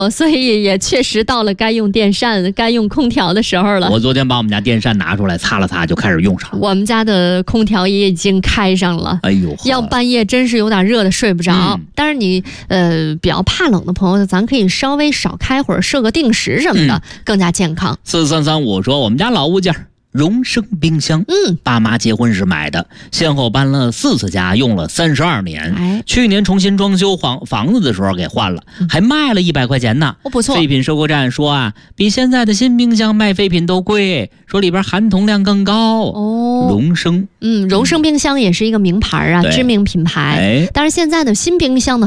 所以也确实到了该用电扇、该用空调的时候了。 我昨天把我们家电扇拿出来擦了擦，就开始用上了。 我们家的空调也已经开上了。 哎呦， 要半夜真是有点热的睡不着。但是你比较怕冷的朋友，咱可以稍微少开会儿，设个定时什么的，更加健康。 4335说我们家老物件荣升冰箱，爸妈结婚时买的，先后搬了4次家，用了32年。去年重新装修房子的时候给换了，还卖了100块钱呢。 不错。 废品收购站说啊，比现在的新冰箱卖废品都贵，说里边含铜量更高。荣升， 荣升冰箱也是一个名牌啊，知名品牌。但是现在的新冰箱呢？